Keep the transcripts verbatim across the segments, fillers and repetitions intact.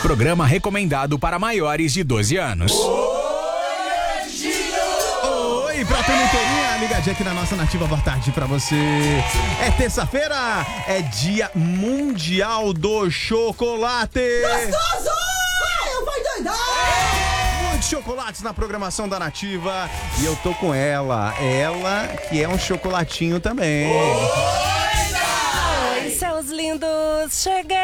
Programa recomendado para maiores de doze anos. Oi, pra turma inteirinha, ligadinha aqui na nossa Nativa, boa tarde pra você. É terça-feira, é dia mundial do chocolate. Gostoso! Ai, eu vou doidar! Muitos chocolates na programação da Nativa e eu tô com ela, ela que é um chocolatinho também. Oi, seus lindos, cheguei!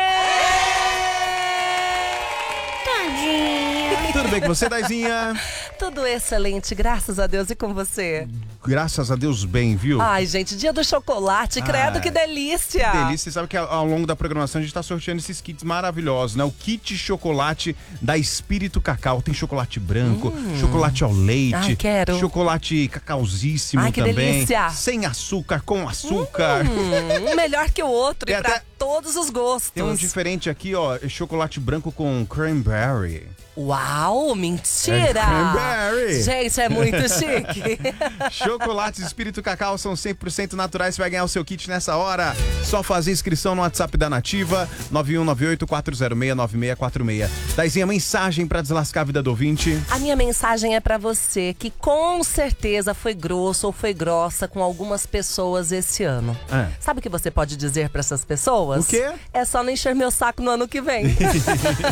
Tadinha. Tudo bem com você, Daizinha? Tudo excelente, graças a Deus, e com você? Graças a Deus bem, viu? Ai, gente, dia do chocolate, credo, Ah, que delícia! Que delícia, você sabe que ao longo da programação a gente tá sorteando esses kits maravilhosos, né? O kit chocolate da Espírito Cacau, tem chocolate branco, hum. chocolate ao leite, Ai, quero. chocolate cacauzíssimo. Ai, que também, delícia. sem açúcar, com açúcar. Hum, um melhor que o outro, Tem e pra até- todos os gostos. Tem um diferente aqui, ó, chocolate branco com cranberry. Uau, mentira! É cranberry. Gente, é muito chique. Chocolates Espírito Cacau são cem por cento naturais. Você vai ganhar o seu kit nessa hora. Só fazer inscrição no WhatsApp da Nativa, nove um nove oito quatro zero seis nove seis quatro seis. Daizinha, mensagem pra deslascar a vida do ouvinte. A minha mensagem é pra você que com certeza foi grosso ou foi grossa com algumas pessoas esse ano. É. Sabe o que você pode dizer pra essas pessoas? O quê? É só não encher meu saco no ano que vem.